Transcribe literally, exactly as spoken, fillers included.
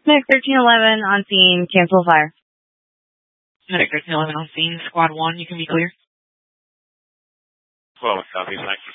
Medic thirteen eleven on scene, cancel fire. Medic thirteen eleven on scene, squad one, you can be clear. twelve Southeast, thanks.